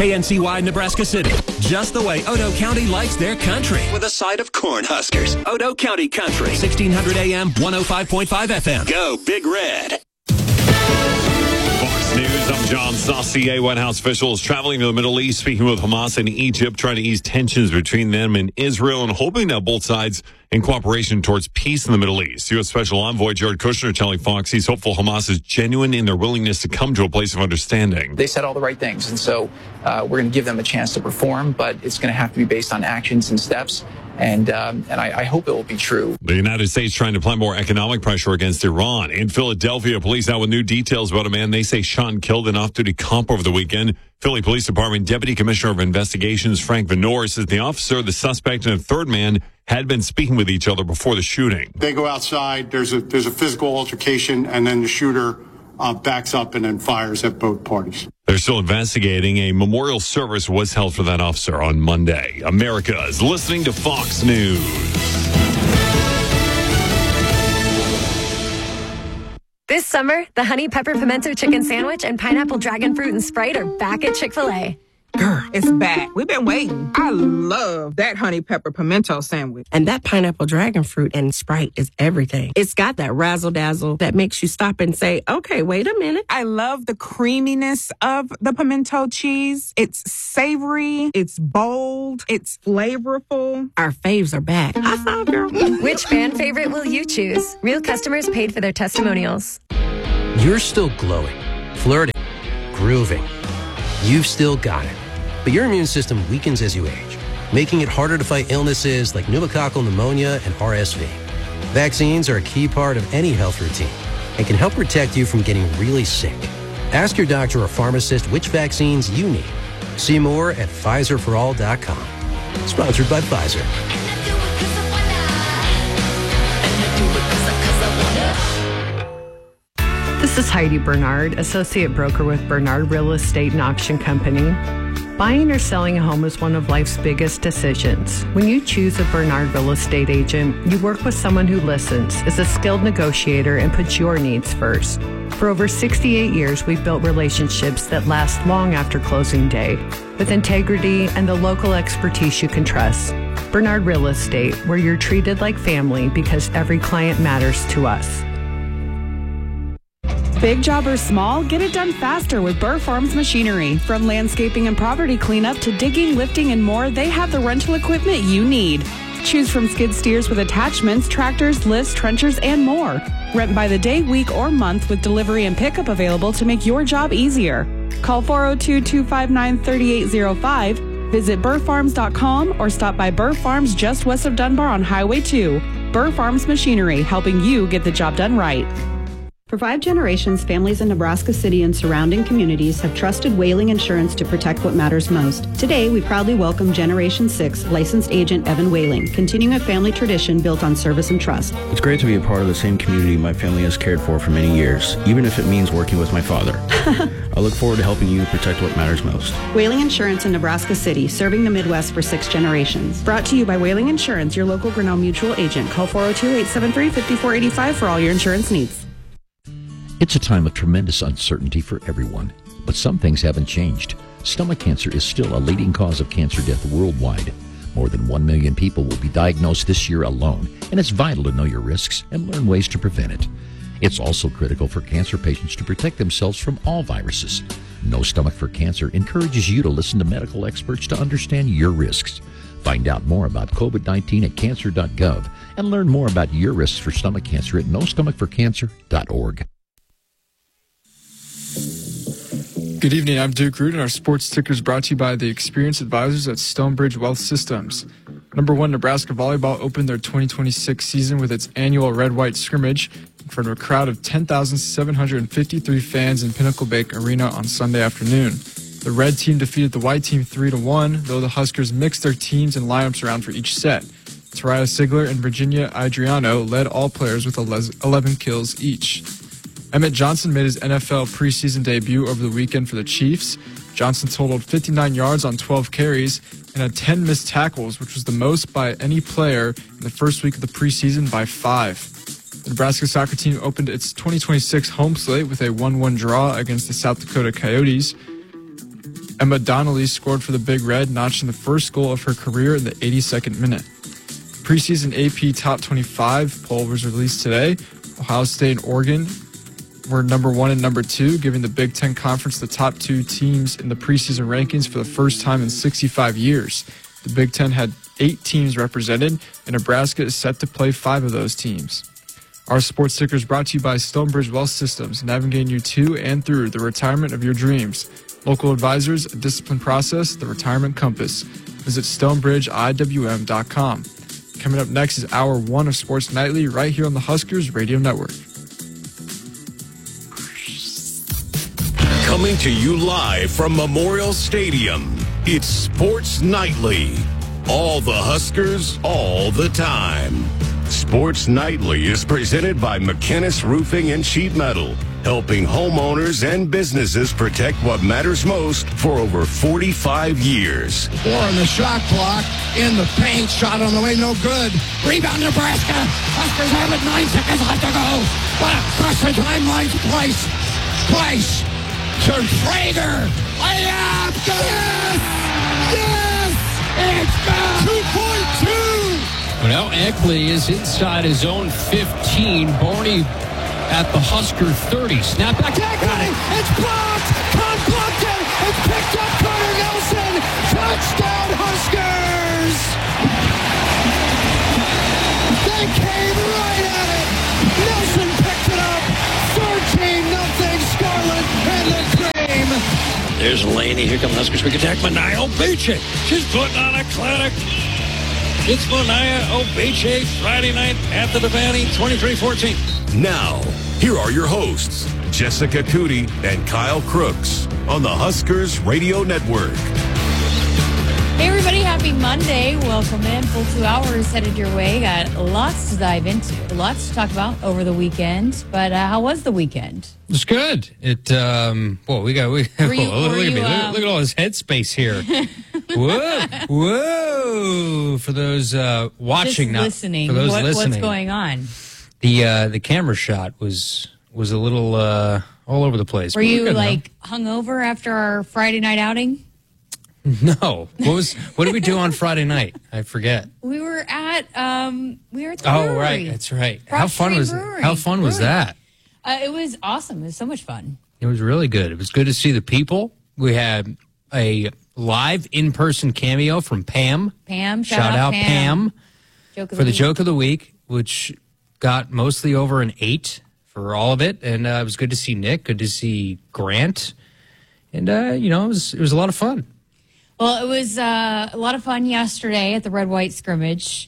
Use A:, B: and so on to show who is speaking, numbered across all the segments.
A: KNCY, Nebraska City. Just the way Odo County likes their country. With a side of Cornhuskers. Odo County Country. 1600 AM, 105.5 FM. Go Big Red.
B: Fox News, I'm John Saucier. White House officials traveling to the Middle East, speaking with Hamas and Egypt, trying to ease tensions between them and Israel and hoping that both sides in cooperation towards peace in the Middle East. U.S. Special Envoy Jared Kushner telling Fox he's hopeful Hamas is genuine in their willingness to come to a place of understanding.
C: They said all the right things, and so we're going to give them a chance to perform, but it's going to have to be based on actions and steps. And I hope it will be true.
B: The United States trying to apply more economic pressure against Iran. In Philadelphia, police out with new details about a man they say shot and killed an off-duty cop over the weekend. Philly Police Department Deputy Commissioner of Investigations Frank Venor says the officer, the suspect, and a third man had been speaking with each other before the shooting.
D: They go outside, there's a physical altercation, and then the shooter backs up and then fires at both parties.
B: They're still investigating. A memorial service was held for that officer on Monday. America is listening to Fox News.
E: This summer, the Honey Pepper Pimento Chicken Sandwich and Pineapple Dragon Fruit and Sprite are back at Chick-fil-A.
F: Girl, it's back. We've been waiting. I love that honey pepper pimento sandwich.
G: And that pineapple dragon fruit and Sprite is everything. It's got that razzle dazzle that makes you stop and say, okay, wait a minute.
F: I love the creaminess of the pimento cheese. It's savory. It's bold. It's flavorful.
G: Our faves are back. High five, girl.
E: Which fan favorite will you choose? Real customers paid for their testimonials.
H: You're still glowing, flirting, grooving. You've still got it. But your immune system weakens as you age, making it harder to fight illnesses like pneumococcal pneumonia and RSV. Vaccines are a key part of any health routine and can help protect you from getting really sick. Ask your doctor or pharmacist which vaccines you need. See more at PfizerForAll.com. Sponsored by Pfizer.
I: This is Heidi Bernard, Associate Broker with Bernard Real Estate and Auction Company. Buying or selling a home is one of life's biggest decisions. When you choose a Bernard Real Estate agent, you work with someone who listens, is a skilled negotiator, and puts your needs first. For over 68 years, we've built relationships that last long after closing day, with integrity and the local expertise you can trust. Bernard Real Estate, where you're treated like family because every client matters to us.
J: Big job or small, get it done faster with Burr Farms Machinery. From landscaping and property cleanup to digging, lifting, and more, they have the rental equipment you need. Choose from skid steers with attachments, tractors, lifts, trenchers, and more. Rent by the day, week, or month with delivery and pickup available to make your job easier. Call 402-259-3805, visit burrfarms.com, or stop by Burr Farms just west of Dunbar on Highway 2. Burr Farms Machinery, helping you get the job done right.
K: For 5 generations, families in Nebraska City and surrounding communities have trusted Whaling Insurance to protect what matters most. Today, we proudly welcome Generation 6 licensed agent Evan Whaling, continuing a family tradition built on service and trust.
L: It's great to be a part of the same community my family has cared for many years, even if it means working with my father. I look forward to helping you protect what matters most.
K: Whaling Insurance in Nebraska City, serving the Midwest for 6 generations.
J: Brought to you by Whaling Insurance, your local Grinnell Mutual agent. Call 402-873-5485 for all your insurance needs.
M: It's a time of tremendous uncertainty for everyone, but some things haven't changed. Stomach cancer is still a leading cause of cancer death worldwide. More than 1 million people will be diagnosed this year alone, and it's vital to know your risks and learn ways to prevent it. It's also critical for cancer patients to protect themselves from all viruses. No Stomach for Cancer encourages you to listen to medical experts to understand your risks. Find out more about COVID-19 at cancer.gov and learn more about your risks for stomach cancer at nostomachforcancer.org.
N: Good evening, I'm Duke Root, and our sports ticker is brought to you by the experienced advisors at Stonebridge Wealth Systems. Number 1, Nebraska Volleyball opened their 2026 season with its annual red-white scrimmage in front of a crowd of 10,753 fans in Pinnacle Bank Arena on Sunday afternoon. The red team defeated the white team 3-1, though the Huskers mixed their teams and lineups around for each set. Taraya Sigler and Virginia Adriano led all players with 11 kills each. Emmett Johnson made his NFL preseason debut over the weekend for the Chiefs. Johnson totaled 59 yards on 12 carries and had 10 missed tackles, which was the most by any player in the first week of the preseason by 5. The Nebraska soccer team opened its 2026 home slate with a 1-1 draw against the South Dakota Coyotes. Emma Donnelly scored for the Big Red, notching the first goal of her career in the 82nd minute. Preseason AP Top 25 poll was released today. Ohio State and Oregon were number 1 and number 2, giving the Big Ten Conference the top 2 teams in the preseason rankings for the first time in 65 years. The Big Ten had 8 teams represented, and Nebraska is set to play 5 of those teams. Our sports sticker is brought to you by Stonebridge Wealth Systems, navigating you to and through the retirement of your dreams. Local advisors, a disciplined process, the retirement compass. Visit stonebridgeiwm.com. Coming up next is Hour 1 of Sports Nightly right here on the Huskers Radio Network.
O: Coming to you live from Memorial Stadium, it's Sports Nightly. All the Huskers, all the time. Sports Nightly is presented by McKinnis Roofing and Sheet Metal, helping homeowners and businesses protect what matters most for over 45 years.
P: 4 on the shot clock, in the paint, shot on the way, no good. Rebound Nebraska, Huskers have it, 9 seconds left to go. But across the timeline twice to Traeger. Layup, yes! Yes! It's good! 2.2!
Q: Well, Eckley is inside his own 15. Barney at the Husker 30. Snap back.
P: Got it. It's blocked. Con blocked it. It's picked up. Carter Nelson. Touchdown Huskers. They came right at it. Nelson picked it up. 13-0 Scarlet and the Cream.
Q: There's Laney. Here come Huskers. Quick attack. Mania Obeche. She's putting on a clinic. It's Mania Obeche Friday night at the Devaney, 23-14.
O: Now, here are your hosts, Jessica Cootie and Kyle Crooks on the Huskers Radio Network.
R: Hey, everybody. Happy Monday. Welcome in. Full 2 hours headed your way. Got lots to dive into, lots to talk about over the weekend. But how was the weekend?
Q: It was good. Look at me. Look at all his headspace here. Whoa. For those watching,
R: just listening.
Q: For those listening.
R: What's going on?
Q: The camera shot was a little all over the place.
R: Were you hungover after our Friday night outing?
Q: No. What did we do on Friday night? I forget.
R: We were at the brewery.
Q: Oh, right. That's right. How fun was that?
R: It was awesome. It was so much fun.
Q: It was really good. It was good to see the people. We had a live in-person cameo from Pam. Shout out Pam. For the Joke of the Week, which got mostly over an 8 for all of it. And it was good to see Nick. Good to see Grant. And, it was a lot of fun.
R: Well, it was a lot of fun yesterday at the Red-White scrimmage,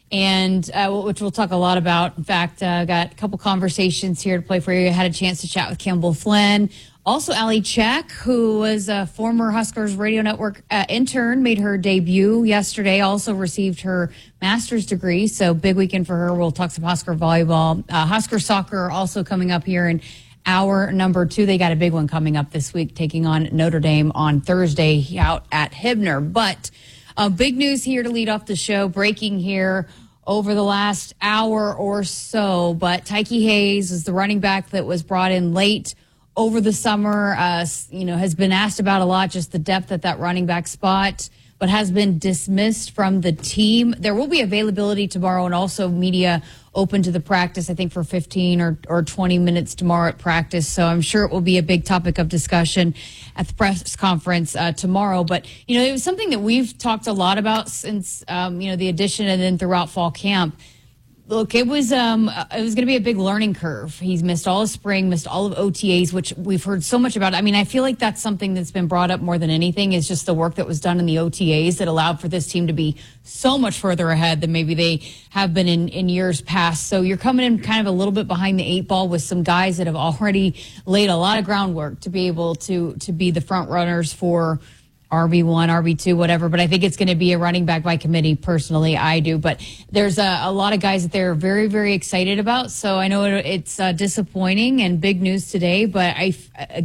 R: and which we'll talk a lot about. In fact, got a couple conversations here to play for you. I had a chance to chat with Campbell Flynn. Also, Allie Check, who was a former Huskers Radio Network intern, made her debut yesterday, also received her master's degree. So big weekend for her. We'll talk some Husker volleyball. Husker soccer also coming up here in hour number 2. They got a big one coming up this week, taking on Notre Dame on Thursday out at Hibner. But big news here to lead off the show, breaking here over the last hour or so. But Tyke Hayes is the running back that was brought in late over the summer, has been asked about a lot, just the depth at that running back spot, but has been dismissed from the team. There will be availability tomorrow and also media open to the practice, I think, for 15 or 20 minutes tomorrow at practice. So I'm sure it will be a big topic of discussion at the press conference tomorrow. But, it was something that we've talked a lot about since, the addition and then throughout fall camp. Look, it was going to be a big learning curve. He's missed all of spring, missed all of OTAs, which we've heard so much about. I mean, I feel like that's something that's been brought up more than anything, is just the work that was done in the OTAs that allowed for this team to be so much further ahead than maybe they have been in years past. So you're coming in kind of a little bit behind the 8 ball with some guys that have already laid a lot of groundwork to be able to be the front runners for RB1, RB2, whatever, but I think it's going to be a running back by committee. Personally, I do, but there's a lot of guys that they're very, very excited about. So I know it's disappointing and big news today, but the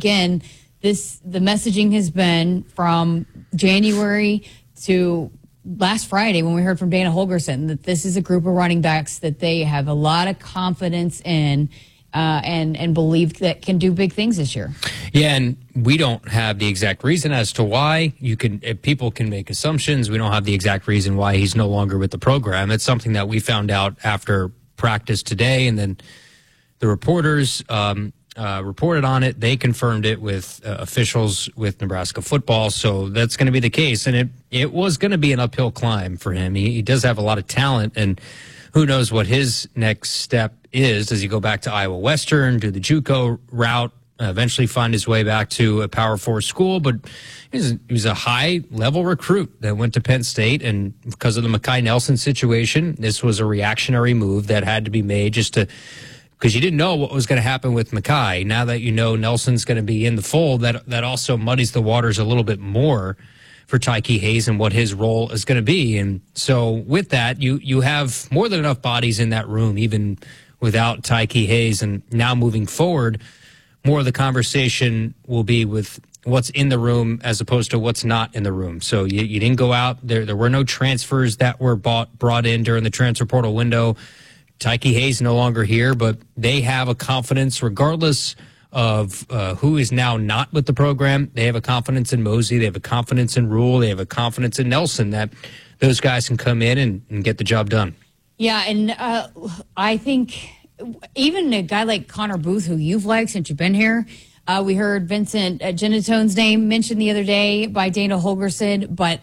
R: messaging has been from January to last Friday when we heard from Dana Holgorsen that this is a group of running backs that they have a lot of confidence in and believe that can do big things this year.
Q: Yeah, and we don't have the exact reason as to why. People can make assumptions. We don't have the exact reason why he's no longer with the program. It's something that we found out after practice today, and then the reporters reported on it. They confirmed it with officials with Nebraska football, so that's going to be the case. And it was going to be an uphill climb for him. He does have a lot of talent, and who knows what his next step is. Does he go back to Iowa Western, do the JUCO route, eventually find his way back to a Power 4 school? But he was a high-level recruit that went to Penn State, and because of the Mekhi Nelson situation, this was a reactionary move that had to be made because you didn't know what was going to happen with Mekhi. Now that you know Nelson's going to be in the fold, that also muddies the waters a little bit more for Tyke Hayes and what his role is going to be. And so with that, you have more than enough bodies in that room, even without Tyke Hayes. And now moving forward, more of the conversation will be with what's in the room as opposed to what's not in the room. So you didn't go out. There were no transfers that were brought in during the transfer portal window. Tyke Hayes no longer here, but they have a confidence regardless of who is now not with the program. They have a confidence in Mosey. They have a confidence in Rule. They have a confidence in Nelson that those guys can come in and get the job done.
R: Yeah, and I think even a guy like Connor Booth, who you've liked since you've been here, we heard Vincent Genatone's name mentioned the other day by Dana Holgerson, but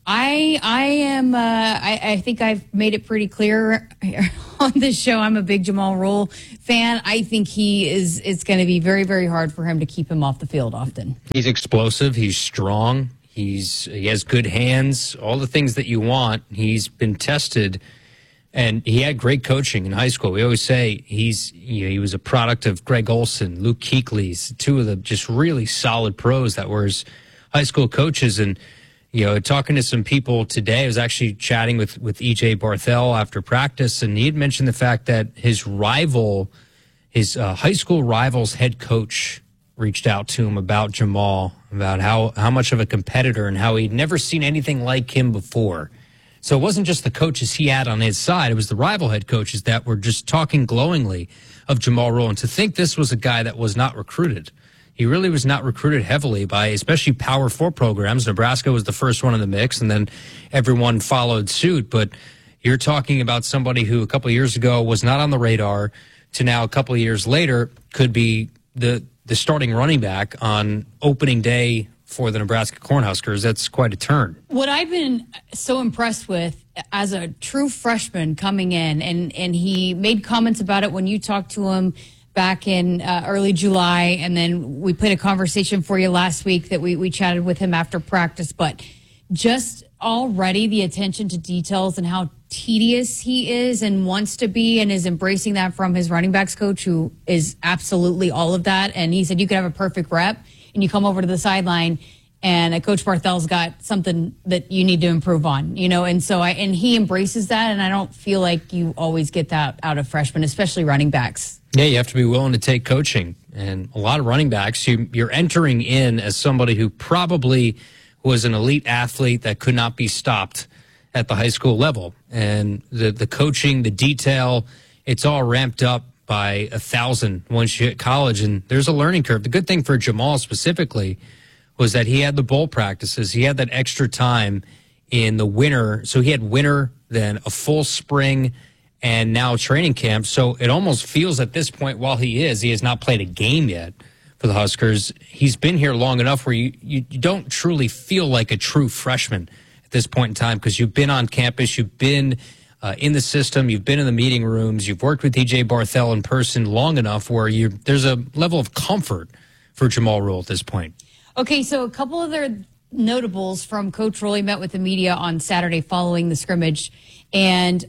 R: I think I've made it pretty clear on this show. I'm a big Jamal Rule fan. I think it's going to be very, very hard for him to keep him off the field often.
Q: He's explosive. He's strong. He has good hands, all the things that you want. He's been tested, and he had great coaching in high school. We always say he was a product of Greg Olson, Luke Kuechly, two of the just really solid pros that were his high school coaches. And talking to some people today, I was actually chatting with E.J. Barthel after practice, and he had mentioned the fact that his high school rival's head coach reached out to him about Jamal, about how much of a competitor and how he'd never seen anything like him before. So it wasn't just the coaches he had on his side, it was the rival head coaches that were just talking glowingly of Jamal Rule. And to think this was a guy that was not recruited. He really was not recruited heavily by especially Power 4 programs. Nebraska was the first one in the mix, and then everyone followed suit. But you're talking about somebody who a couple of years ago was not on the radar to now a couple of years later could be the starting running back on opening day for the Nebraska Cornhuskers. That's quite a turn.
R: What I've been so impressed with as a true freshman coming in, and he made comments about it when you talked to him back in early July, and then we played a conversation for you last week that we chatted with him after practice, but just already the attention to details and how tedious he is and wants to be, and is embracing that from his running backs coach, who is absolutely all of that. And he said you could have a perfect rep and you come over to the sideline and Coach Barthel's got something that you need to improve on, and so and he embraces that, and I don't feel like you always get that out of freshmen, especially running backs.
Q: Yeah, you have to be willing to take coaching. And a lot of running backs, you're entering in as somebody who probably was an elite athlete that could not be stopped at the high school level. And the coaching, the detail, it's all ramped up by 1,000 once you hit college. And there's a learning curve. The good thing for Jamal specifically was that he had the bowl practices. He had that extra time in the winter. So he had winter, then a full spring, and now training camp. So it almost feels at this point, while he has not played a game yet for the Huskers, he's been here long enough where you don't truly feel like a true freshman at this point in time, because you've been on campus, you've been in the system, you've been in the meeting rooms, you've worked with E.J. Barthel in person long enough where there's a level of comfort for Jamal Rule at this point.
R: Okay, so a couple other notables from Coach Rule. He met with the media on Saturday following the scrimmage. And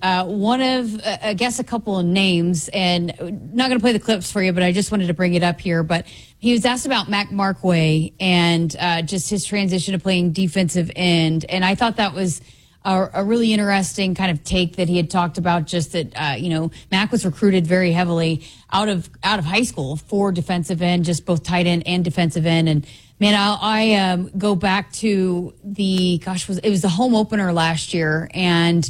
R: I guess a couple of names, and not going to play the clips for you, but I just wanted to bring it up here. But he was asked about Mac Markway and just his transition to playing defensive end. And I thought that was a really interesting kind of take that he had talked about, just that, Mac was recruited very heavily out of high school for defensive end, just both tight end and defensive end. And man, I go back to it was the home opener last year, and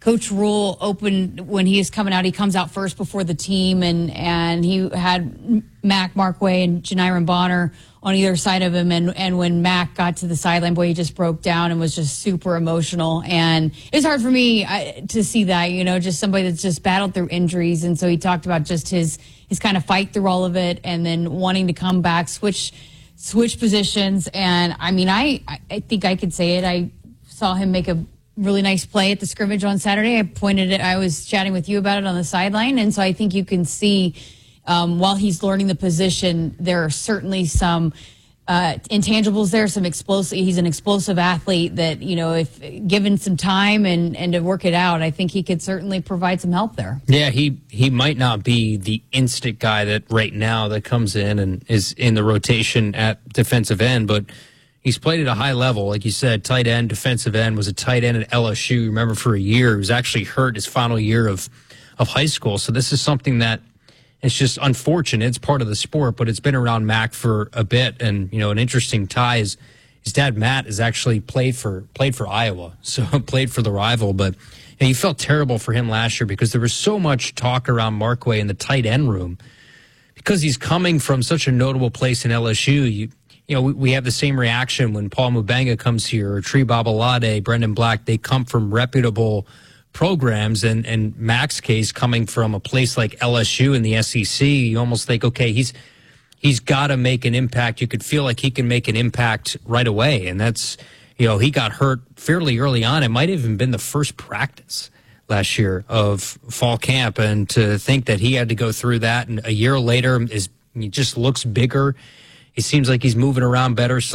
R: Coach Rule opened when he is coming out. He comes out first before the team, and he had Mac Markway and Janiron Bonner on either side of him. And when Mac got to the sideline, boy, he just broke down and was just super emotional. And it's hard for me to see that, just somebody that's just battled through injuries. And so he talked about just his kind of fight through all of it, and then wanting to come back, switch positions. And I mean, I think I could say it. I saw him make a really nice play at the scrimmage on Saturday. I was chatting with you about it on the sideline. And so I think you can see, while he's learning the position, there are certainly some intangibles there, some explosive. He's an explosive athlete that, if given some time and to work it out, I think he could certainly provide some help there.
Q: Yeah, he might not be the instant guy that right now that comes in and is in the rotation at defensive end, but he's played at a high level. Like you said, tight end, defensive end, was a tight end at LSU. Remember, for a year, he was actually hurt his final year of high school. So this is something that it's just unfortunate. It's part of the sport, but it's been around Mac for a bit. And, an interesting tie is his dad, Matt, has actually played for Iowa, so played for the rival. But you felt terrible for him last year because there was so much talk around Markway in the tight end room because he's coming from such a notable place in LSU. We have the same reaction when Paul Mubenga comes here, or Tree Babalade, Brendan Black. They come from reputable programs, and Mac's case coming from a place like LSU in the SEC, you almost think, okay, he's got to make an impact. You could feel like he can make an impact right away, and that's, he got hurt fairly early on. It might have even been the first practice last year of fall camp, and to think that he had to go through that, and a year later he just looks bigger. It seems like he's moving around better.